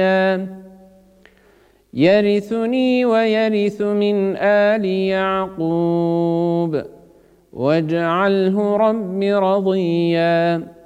يرثني ويرث من آل يعقوب واجعله رب رضيا